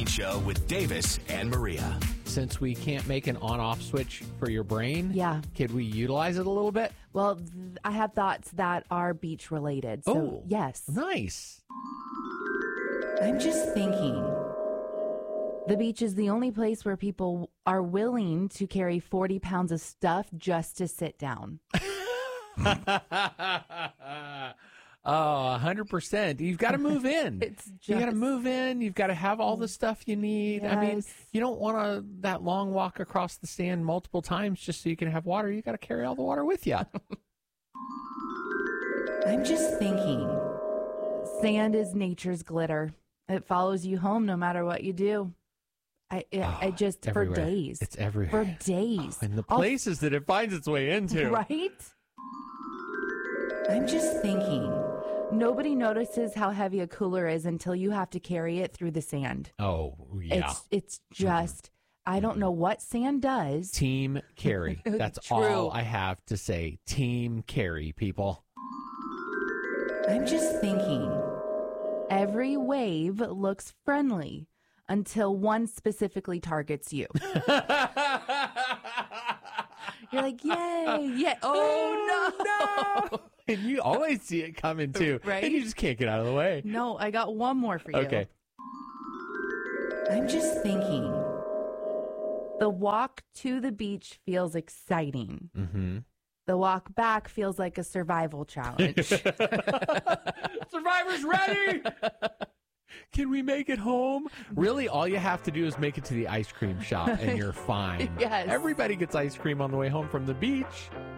Morning Show with Davis and Maria. Since we can't make an on-off switch for your brain, could we utilize it a little bit? Well, I have thoughts that are beach related. So, yes. Nice. I'm just thinking. The beach is the only place where people are willing to carry 40 pounds of stuff just to sit down. 100%. You've got to move in. You got to move in. You've got to have all the stuff you need. Yes. I mean, you don't want that long walk across the sand multiple times just so you can have water. You got to carry all the water with you. I'm just thinking. Sand is nature's glitter. It follows you home no matter what you do. I just, for days. It's everywhere. For days. And the places that it finds its way into. Right? I'm just thinking. Nobody notices how heavy a cooler is until you have to carry it through the sand. Oh, yeah. It's just, I don't know what sand does. Team carry. That's all I have to say. Team carry, people. I'm just thinking. Every wave looks friendly until one specifically targets you. You're like, yay, yeah. Oh, no. And you always see it coming, too. Right? And you just can't get out of the way. No, I got one more for you. Okay. I'm just thinking. The walk to the beach feels exciting. Mm-hmm. The walk back feels like a survival challenge. Survivor's ready! Can we make it home? Really, all you have to do is make it to the ice cream shop and you're fine. Yes. Everybody gets ice cream on the way home from the beach.